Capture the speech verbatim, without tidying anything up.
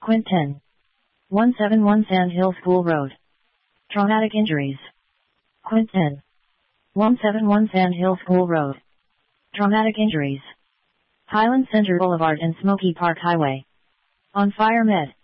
Quint ten. one seventy-one Sand Hill School Road. Traumatic injuries. Quint ten. one seventy-one Sand Hill School Road. Traumatic injuries. Highland Center Boulevard and Smoky Park Highway. On Fire Med.